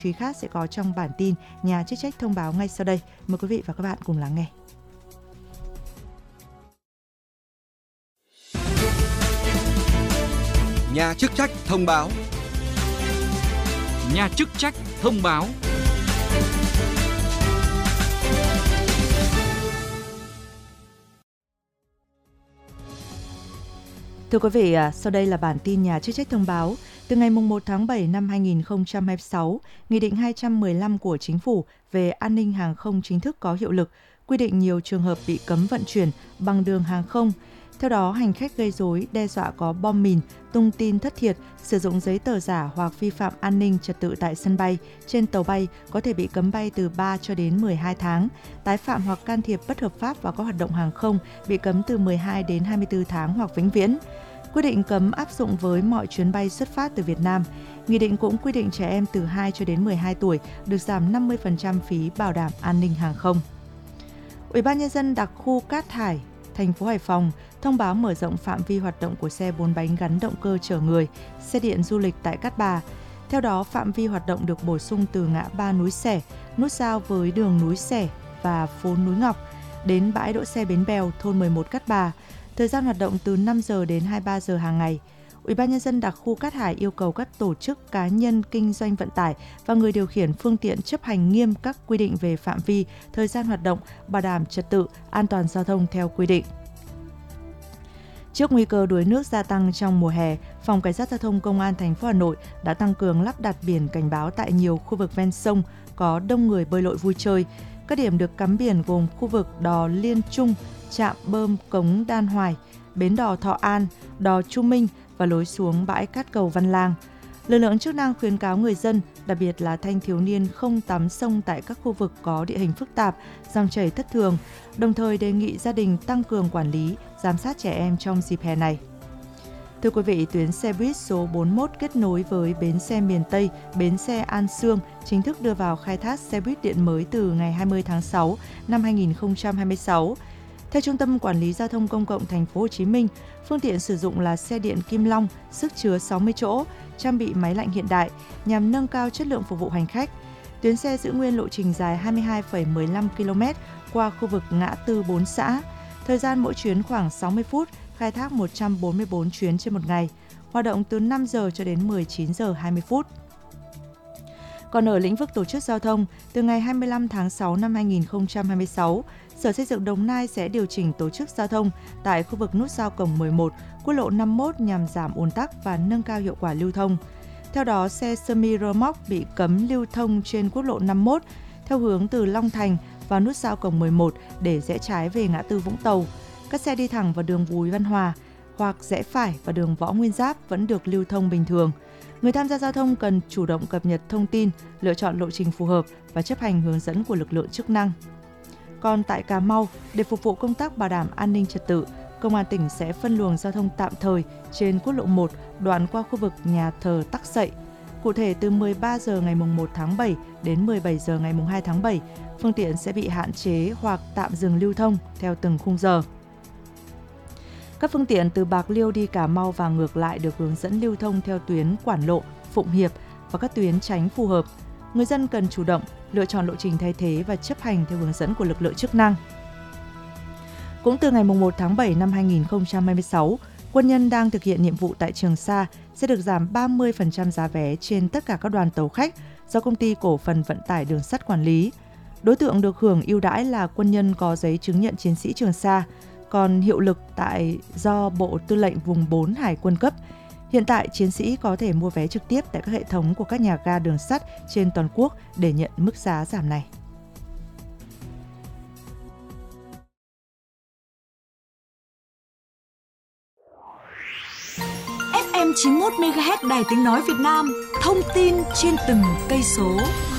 trí khác sẽ có trong bản tin Nhà chức trách thông báo ngay sau đây. Mời quý vị và các bạn cùng lắng nghe. Nhà chức trách thông báo. Nhà chức trách thông báo. Thưa quý vị, sau đây là bản tin Nhà chức trách thông báo. Từ ngày 1 tháng 7 năm 2026, Nghị định 215 của Chính phủ về an ninh hàng không chính thức có hiệu lực, quy định nhiều trường hợp bị cấm vận chuyển bằng đường hàng không. Theo đó, hành khách gây rối, đe dọa có bom mìn, tung tin thất thiệt, sử dụng giấy tờ giả hoặc vi phạm an ninh trật tự tại sân bay, trên tàu bay có thể bị cấm bay từ 3 cho đến 12 tháng. Tái phạm hoặc can thiệp bất hợp pháp vào các hoạt động hàng không bị cấm từ 12 đến 24 tháng hoặc vĩnh viễn. Quy định cấm áp dụng với mọi chuyến bay xuất phát từ Việt Nam. Nghị định cũng quy định trẻ em từ 2 cho đến 12 tuổi được giảm 50% phí bảo đảm an ninh hàng không. Ủy ban Nhân dân đặc khu Cát Hải, thành phố Hải Phòng thông báo mở rộng phạm vi hoạt động của xe 4 bánh gắn động cơ chở người, xe điện du lịch tại Cát Bà. Theo đó, phạm vi hoạt động được bổ sung từ ngã ba núi Sẻ, nút giao với đường núi Sẻ và phố núi Ngọc, đến bãi đỗ xe Bến Bèo, thôn 11 Cát Bà. Thời gian hoạt động từ 5 giờ đến 23 giờ hàng ngày. Ủy ban Nhân dân đặc khu Cát Hải yêu cầu các tổ chức cá nhân kinh doanh vận tải và người điều khiển phương tiện chấp hành nghiêm các quy định về phạm vi, thời gian hoạt động, bảo đảm trật tự, an toàn giao thông theo quy định. Trước nguy cơ đuối nước gia tăng trong mùa hè, Phòng Cảnh sát Giao thông Công an thành phố Hà Nội đã tăng cường lắp đặt biển cảnh báo tại nhiều khu vực ven sông có đông người bơi lội vui chơi. Các điểm được cắm biển gồm khu vực đò Liên Trung, trạm bơm Cống Đan Hoài, bến đò Thọ An, đò Chu Minh và lối xuống bãi cát cầu Văn Lang. Lực lượng chức năng khuyến cáo người dân, đặc biệt là thanh thiếu niên không tắm sông tại các khu vực có địa hình phức tạp, dòng chảy thất thường, đồng thời đề nghị gia đình tăng cường quản lý, giám sát trẻ em trong dịp hè này. Thưa quý vị, tuyến xe buýt số 41 kết nối với bến xe miền Tây, bến xe An Sương chính thức đưa vào khai thác xe buýt điện mới từ ngày 20 tháng 6 năm 2026. Theo Trung tâm Quản lý Giao thông Công cộng Thành phố Hồ Chí Minh, phương tiện sử dụng là xe điện Kim Long, sức chứa 60 chỗ, trang bị máy lạnh hiện đại nhằm nâng cao chất lượng phục vụ hành khách. Tuyến xe giữ nguyên lộ trình dài 22,15 km qua khu vực ngã tư 4 xã. Thời gian mỗi chuyến khoảng 60 phút, khai thác 144 chuyến trên một ngày, hoạt động từ 5 giờ cho đến 19 giờ 20 phút. Còn ở lĩnh vực tổ chức giao thông, từ ngày 25 tháng 6 năm 2026, Sở Xây dựng Đồng Nai sẽ điều chỉnh tổ chức giao thông tại khu vực nút giao cổng 11, quốc lộ 51 nhằm giảm ùn tắc và nâng cao hiệu quả lưu thông. Theo đó, xe semi-rơ móc bị cấm lưu thông trên quốc lộ 51 theo hướng từ Long Thành vào nút giao cổng 11 để rẽ trái về ngã tư Vũng Tàu. Các xe đi thẳng vào đường Bùi Văn Hòa hoặc rẽ phải vào đường Võ Nguyên Giáp vẫn được lưu thông bình thường. Người tham gia giao thông cần chủ động cập nhật thông tin, lựa chọn lộ trình phù hợp và chấp hành hướng dẫn của lực lượng chức năng. Còn tại Cà Mau, để phục vụ công tác bảo đảm an ninh trật tự, Công an tỉnh sẽ phân luồng giao thông tạm thời trên quốc lộ 1 đoạn qua khu vực nhà thờ Tắc Sậy. Cụ thể, từ 13 giờ ngày 1 tháng 7 đến 17 giờ ngày 2 tháng 7, phương tiện sẽ bị hạn chế hoặc tạm dừng lưu thông theo từng khung giờ. Các phương tiện từ Bạc Liêu đi Cà Mau và ngược lại được hướng dẫn lưu thông theo tuyến Quảng Lộ, Phụng Hiệp và các tuyến tránh phù hợp. Người dân cần chủ động lựa chọn lộ trình thay thế và chấp hành theo hướng dẫn của lực lượng chức năng. Cũng từ ngày 1 tháng 7 năm 2026, quân nhân đang thực hiện nhiệm vụ tại Trường Sa sẽ được giảm 30% giá vé trên tất cả các đoàn tàu khách do Công ty Cổ phần Vận tải Đường sắt quản lý. Đối tượng được hưởng ưu đãi là quân nhân có giấy chứng nhận chiến sĩ Trường Sa, còn hiệu lực do Bộ Tư lệnh Vùng 4 Hải quân cấp. Hiện tại, chiến sĩ có thể mua vé trực tiếp tại các hệ thống của các nhà ga đường sắt trên toàn quốc để nhận mức giá giảm này. FM 91 MHz Đài Tiếng nói Việt Nam, thông tin trên từng cây số.